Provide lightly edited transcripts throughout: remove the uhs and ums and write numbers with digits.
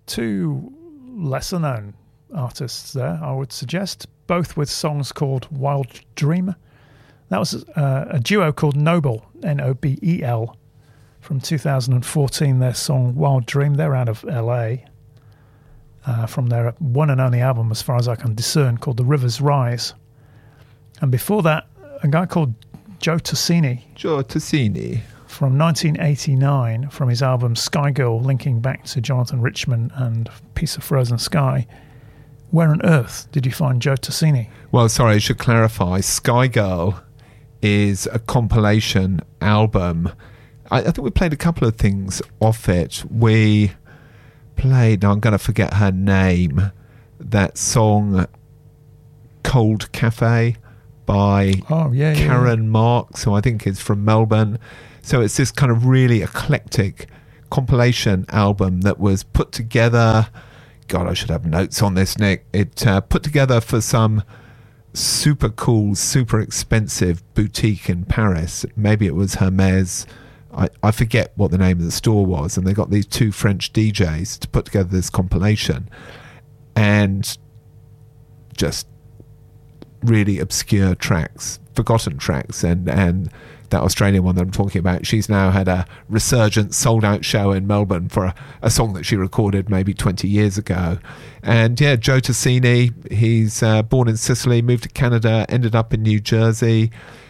two lesser known artists there, I would suggest, both with songs called Wild Dream. That was a duo called Nobel, Nobel, from 2014, their song Wild Dream. They're out of LA, from their one and only album, as far as I can discern, called The Rivers Rise. And before that, a guy called Joe Tusini. From 1989, from his album Sky Girl, linking back to Jonathan Richman and Piece of Frozen Sky. Where on earth did you find Joe Tusini? Well, sorry, I should clarify. Sky Girl is a compilation album. I think we played a couple of things off it. We played, now I'm going to forget her name, that song Cold Cafe by Karen Marks, who I think is from Melbourne. So it's this kind of really eclectic compilation album that was put together. God, I should have notes on this, Nick. It put together for some super cool, super expensive boutique in Paris. Maybe it was Hermès. I forget what the name of the store was. And they got these two French DJs to put together this compilation. And just really obscure tracks, forgotten tracks. And that Australian one that I'm talking about, she's now had a resurgent sold-out show in Melbourne for a song that she recorded maybe 20 years ago. And yeah, Joe Tusini, he's born in Sicily, moved to Canada, ended up in New Jersey,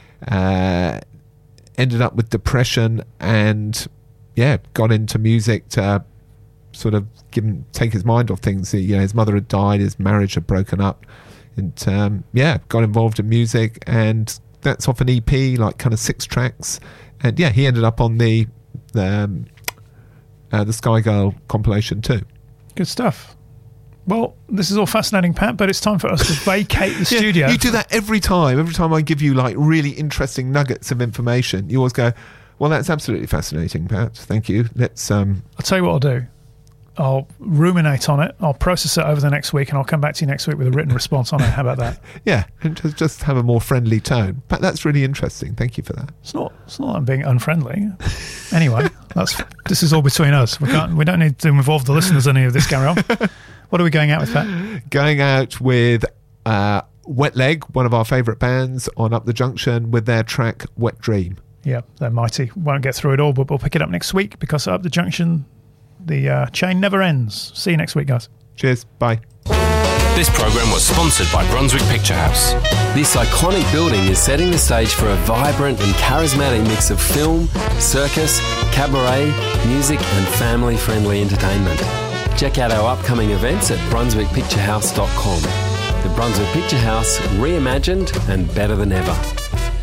ended up with depression, and yeah, got into music to sort of take his mind off things. His mother had died, his marriage had broken up, and got involved in music, and that's off an EP, like kind of 6 tracks. And yeah, he ended up on the Sky Girl compilation too. Good stuff. Well, this is all fascinating, Pat, but it's time for us to vacate the studio. You do that every time. Every time I give you like really interesting nuggets of information, you always go, well, that's absolutely fascinating, Pat. Thank you. Let's I'll tell you what I'll do. I'll ruminate on it. I'll process it over the next week, and I'll come back to you next week with a written response on it. How about that? Yeah, and just have a more friendly tone. But that's really interesting. Thank you for that. It's not I'm being unfriendly. Anyway, this is all between us. We don't need to involve the listeners in any of this. Carry on. What are we going out with, Pat? Going out with Wet Leg, one of our favourite bands on Up the Junction, with their track Wet Dream. Yeah, they're mighty. Won't get through it all, but we'll pick it up next week, because Up the Junction, the chain never ends. See you next week, guys. Cheers. Bye. This program was sponsored by Brunswick Picture House. This iconic building is setting the stage for a vibrant and charismatic mix of film, circus, cabaret, music and family-friendly entertainment. Check out our upcoming events at brunswickpicturehouse.com. The Brunswick Picture House, reimagined and better than ever.